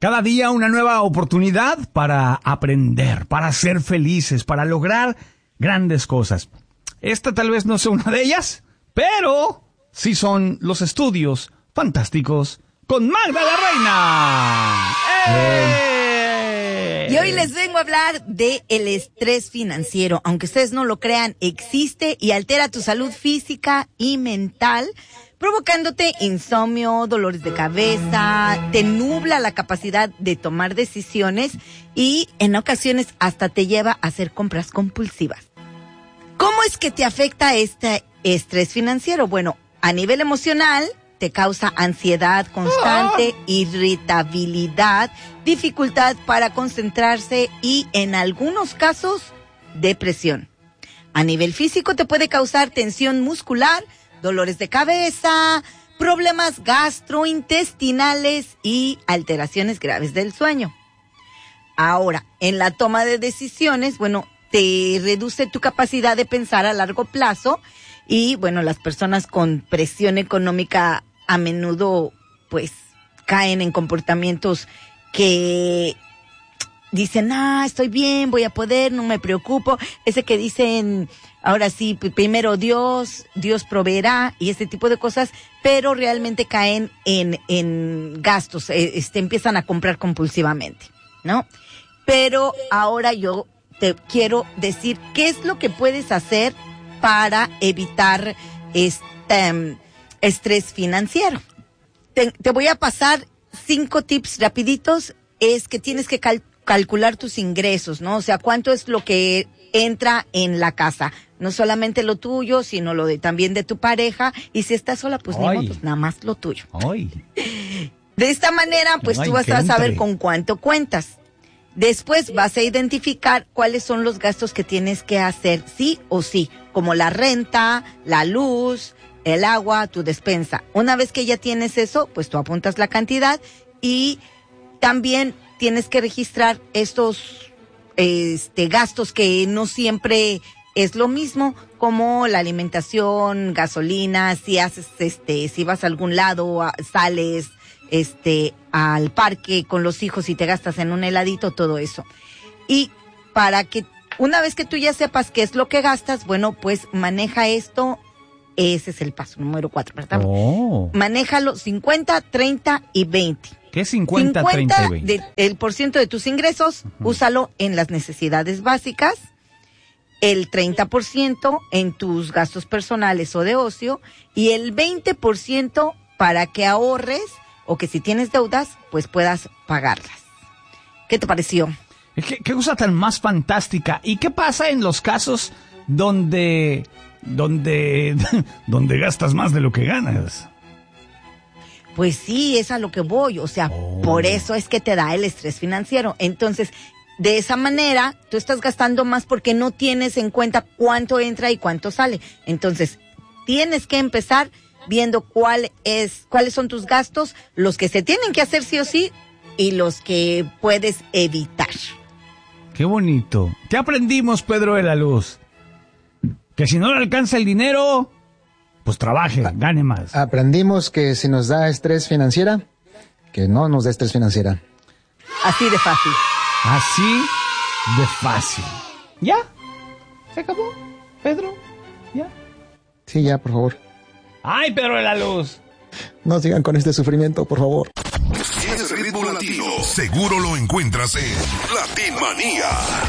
Cada día una nueva oportunidad para aprender, para ser felices, para lograr grandes cosas. Esta tal vez no sea una de ellas, pero sí son los estudios fantásticos con Magda la Reina. Y hoy les vengo a hablar de el estrés financiero. Aunque ustedes no lo crean, existe y altera tu salud física y mental, provocándote insomnio, dolores de cabeza, te nubla la capacidad de tomar decisiones y en ocasiones hasta te lleva a hacer compras compulsivas. ¿Cómo es que te afecta este estrés financiero? Bueno, a nivel emocional te causa ansiedad constante, irritabilidad, dificultad para concentrarse y en algunos casos depresión. A nivel físico te puede causar tensión muscular, dolores de cabeza, problemas gastrointestinales y alteraciones graves del sueño. Ahora, en la toma de decisiones, bueno, te reduce tu capacidad de pensar a largo plazo y, bueno, las personas con presión económica a menudo, pues, caen en comportamientos que dicen, estoy bien, voy a poder, no me preocupo. Ese que dicen, ahora sí, primero Dios proveerá y ese tipo de cosas, pero realmente caen en gastos, empiezan a comprar compulsivamente, ¿no? Pero ahora yo te quiero decir qué es lo que puedes hacer para evitar este estrés financiero. Te voy a pasar 5 tips rapiditos. Es que tienes que calcular tus ingresos, ¿no? O sea, cuánto es lo que entra en la casa. No solamente lo tuyo, sino también de tu pareja. Y si estás sola, pues ni modo, pues nada más lo tuyo. De esta manera, pues tú vas a saber con cuánto cuentas. Después vas a identificar cuáles son los gastos que tienes que hacer sí o sí, como la renta, la luz, el agua, tu despensa. Una vez que ya tienes eso, pues tú apuntas la cantidad y también tienes que registrar estos gastos que no siempre es lo mismo, como la alimentación, gasolina, si haces si vas a algún lado, sales al parque con los hijos y te gastas en un heladito, todo eso. Y para que una vez que tú ya sepas qué es lo que gastas, bueno, pues maneja esto. Ese es el paso número 4, ¿verdad? Manéjalo 50, 30 y 20. ¿Qué es 50, 30 y 20? El % de tus ingresos, úsalo en las necesidades básicas, el 30% en tus gastos personales o de ocio y el 20% para que ahorres o que si tienes deudas, pues puedas pagarlas. ¿Qué te pareció? ¿Qué cosa tan más fantástica? ¿Y qué pasa en los casos donde gastas más de lo que ganas? Pues sí, es a lo que voy, o sea, por eso es que te da el estrés financiero. Entonces, de esa manera, tú estás gastando más porque no tienes en cuenta cuánto entra y cuánto sale. Entonces, tienes que empezar viendo cuáles son tus gastos, los que se tienen que hacer sí o sí y los que puedes evitar. Qué bonito. ¿Qué aprendimos, Pedro de la Luz? Que si no le alcanza el dinero, pues trabaje, gane más. Aprendimos que si nos da estrés financiera, que no nos da estrés financiera. Así de fácil. Así de fácil. ¿Ya? ¿Se acabó, Pedro? ¿Ya? Sí, ya, por favor. ¡Ay, Pedro de la Luz! No sigan con este sufrimiento, por favor. Si es ritmo latino, seguro lo encuentras en Latin Manía.